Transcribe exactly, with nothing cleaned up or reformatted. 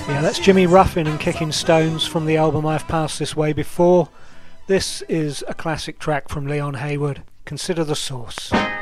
Yeah, that's Jimmy Ruffin and Kicking Stones from the album I've Passed This Way Before. This is a classic track from Leon Hayward, Consider the Source.